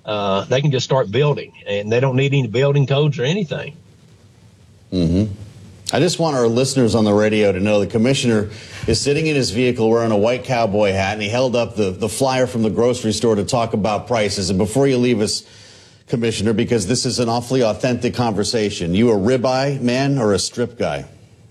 they can just start building, and they don't need any building codes or anything. Mm-hmm. I just want our listeners on the radio to know the commissioner is sitting in his vehicle wearing a white cowboy hat, and he held up the flyer from the grocery store to talk about prices. And before you leave us, Commissioner, because this is an awfully authentic conversation, you a ribeye man or a strip guy?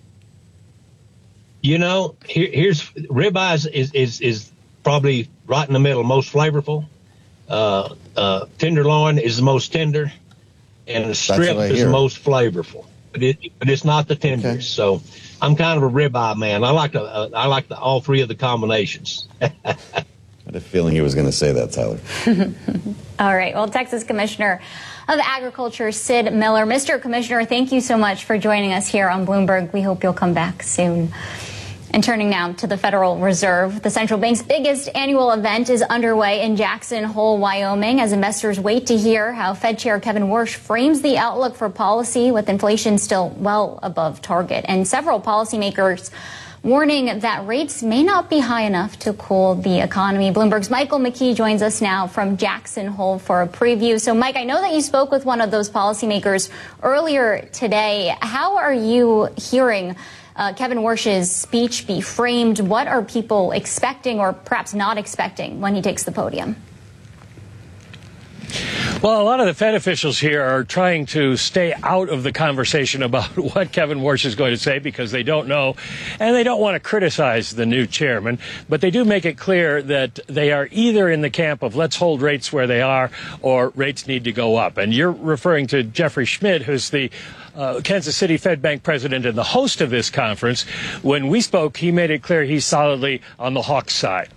You know, here's ribeye is probably right in the middle, most flavorful. Tenderloin is the most tender, and the strip is the most flavorful. But it's not the tenderest. Okay. So I'm kind of a ribeye man. I like all three of the combinations. I had a feeling he was going to say that, Tyler. All right. Well, Texas Commissioner of Agriculture Sid Miller. Mr. Commissioner, thank you so much for joining us here on Bloomberg. We hope you'll come back soon. And turning now to the Federal Reserve, the central bank's biggest annual event is underway in Jackson Hole, Wyoming, as investors wait to hear how Fed Chair Kevin Warsh frames the outlook for policy, with inflation still well above target, and several policymakers warning that rates may not be high enough to cool the economy. Bloomberg's Michael McKee joins us now from Jackson Hole for a preview. So, Mike, I know that you spoke with one of those policymakers earlier today. How are you hearing Kevin Warsh's speech be framed? What are people expecting or perhaps not expecting when he takes the podium? Well, a lot of the Fed officials here are trying to stay out of the conversation about what Kevin Warsh is going to say because they don't know, and they don't want to criticize the new chairman. But they do make it clear that they are either in the camp of let's hold rates where they are or rates need to go up. And you're referring to Jeffrey Schmidt, who's the Kansas City Fed Bank president and the host of this conference. When we spoke, he made it clear he's solidly on the Hawks side.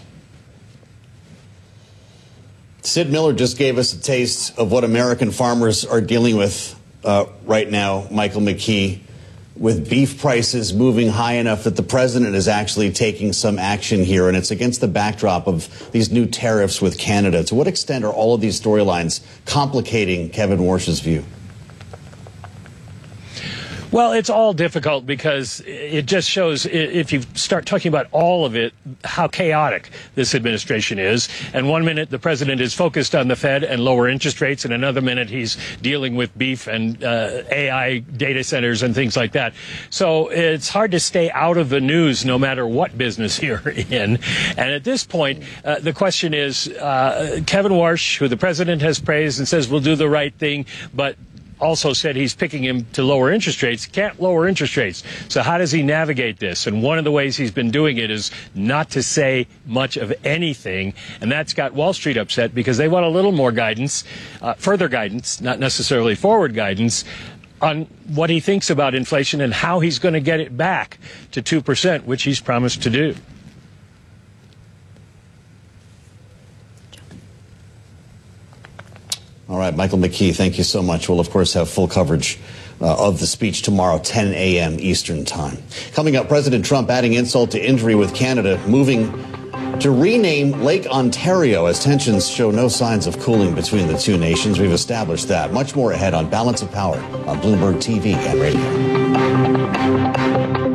Sid Miller just gave us a taste of what American farmers are dealing with right now, Michael McKee, with beef prices moving high enough that the president is actually taking some action here. And it's against the backdrop of these new tariffs with Canada. To what extent are all of these storylines complicating Kevin Warsh's view? Well, it's all difficult because it just shows, if you start talking about all of it, how chaotic this administration is. And one minute the president is focused on the Fed and lower interest rates, and another minute he's dealing with beef and AI data centers and things like that. So it's hard to stay out of the news no matter what business you're in. And at this point, the question is, Kevin Warsh, who the president has praised and says will do the right thing, but also said he's picking him to lower interest rates, can't lower interest rates. So how does he navigate this? And one of the ways he's been doing it is not to say much of anything. And that's got Wall Street upset because they want a little more guidance, further guidance, not necessarily forward guidance, on what he thinks about inflation and how he's going to get it back to 2%, which he's promised to do. All right, Michael McKee, thank you so much. We'll, of course, have full coverage of the speech tomorrow, 10 a.m. Eastern Time. Coming up, President Trump adding insult to injury with Canada, moving to rename Lake Ontario as tensions show no signs of cooling between the two nations. We've established that. Much more ahead on Balance of Power on Bloomberg TV and radio.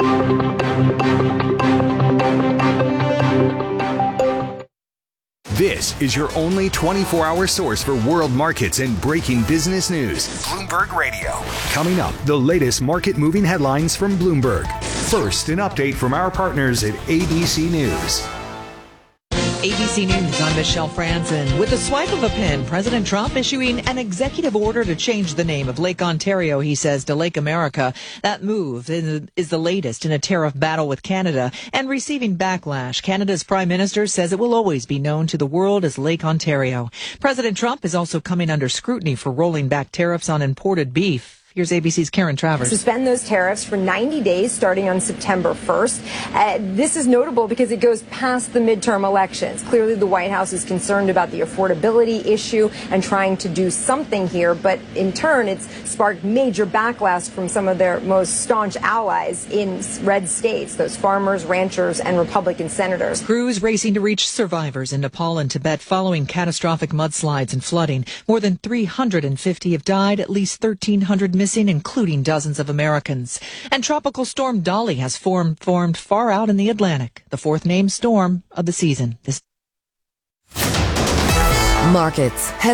This is your only 24-hour source for world markets and breaking business news. Bloomberg Radio. Coming up, the latest market-moving headlines from Bloomberg. First, an update from our partners at ABC News. ABC News, I'm Michelle Franzen. With the swipe of a pen, President Trump issuing an executive order to change the name of Lake Ontario, he says, to Lake America. That move is the latest in a tariff battle with Canada and receiving backlash. Canada's prime minister says it will always be known to the world as Lake Ontario. President Trump is also coming under scrutiny for rolling back tariffs on imported beef. Here's ABC's Karen Travers. Suspend those tariffs for 90 days starting on September 1st. This is notable because it goes past the midterm elections. Clearly, the White House is concerned about the affordability issue and trying to do something here. But in turn, it's sparked major backlash from some of their most staunch allies in red states, those farmers, ranchers, and Republican senators. Crews racing to reach survivors in Nepal and Tibet following catastrophic mudslides and flooding. More than 350 have died, at least 1,300 missing, including dozens of Americans. And Tropical Storm Dolly has formed far out in the Atlantic, the fourth named storm of the season. Markets.